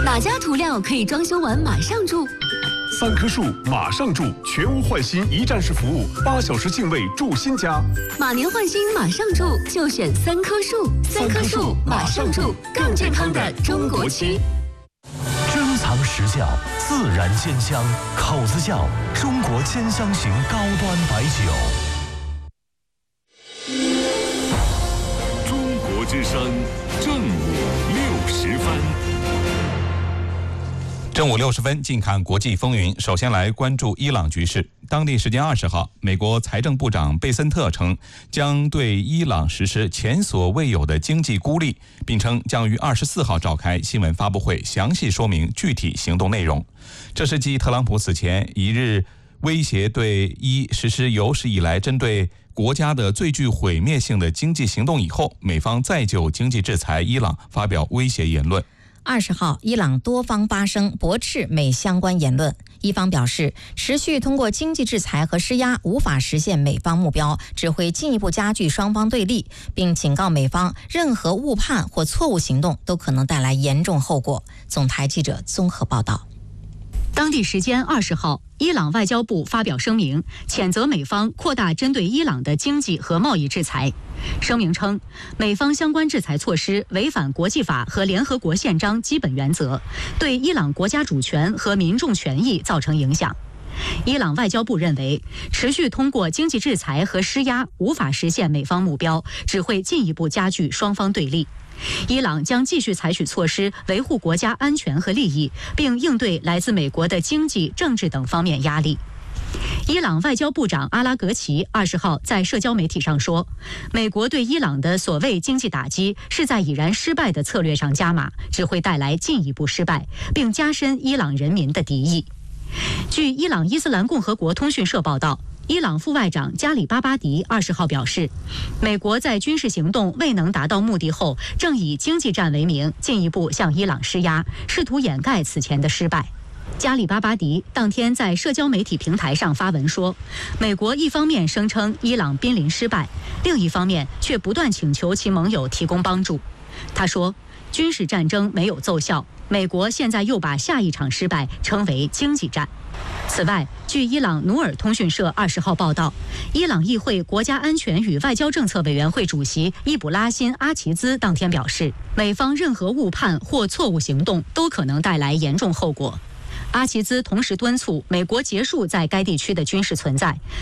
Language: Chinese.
哪家涂料可以装修完马上住 ？3棵树马上住，全屋换新一站式服务，8小时净位住新家。 马年换新马上住，就选3棵树。3棵树马上住，更健康的中国区。 珍藏实窖，自然鲜香，口子窖，中国鲜香型高端白酒。 中国之声正午60分。 正午60分，近看国际风云。首先来关注伊朗局势。当地时间20号，美国财政部长贝森特称，将对伊朗实施前所未有的经济孤立，并称将于24号召开新闻发布会，详细说明具体行动内容。这是继特朗普此前一日威胁对伊实施有史以来针对国家的最具毁灭性的经济行动以后，美方再就经济制裁伊朗发表威胁言论。 20号，伊朗多方发声驳斥美相关言论。伊方表示，持续通过经济制裁和施压无法实现美方目标，只会进一步加剧双方对立，并警告美方，任何误判或错误行动都可能带来严重后果。总台记者综合报道。 当地时间20号，伊朗外交部发表声明，谴责美方扩大针对伊朗的经济和贸易制裁。声明称，美方相关制裁措施违反国际法和联合国宪章基本原则，对伊朗国家主权和民众权益造成影响。伊朗外交部认为，持续通过经济制裁和施压无法实现美方目标，只会进一步加剧双方对立。伊朗将继续采取措施维护国家安全和利益，并应对来自美国的经济、政治等方面压力。伊朗外交部长阿拉格齐20号在社交媒体上说，美国对伊朗的所谓经济打击是在已然失败的策略上加码，只会带来进一步失败，并加深伊朗人民的敌意。据伊朗伊斯兰共和国通讯社报道，伊朗副外长加里巴巴迪20号表示，美国在军事行动未能达到目的后，正以经济战为名进一步向伊朗施压，试图掩盖此前的失败。加里巴巴迪当天在社交媒体平台上发文说，美国一方面声称伊朗濒临失败，另一方面却不断请求其盟友提供帮助。他说，军事战争没有奏效，美国现在又把下一场失败称为经济战。此外，据伊朗努尔通讯社20号报道，伊朗议会国家安全与外交政策委员会主席伊卜拉欣·阿齐兹当天表示，美方任何误判或错误行动都可能带来严重后果。阿齐兹同时敦促美国结束在该地区的军事存在，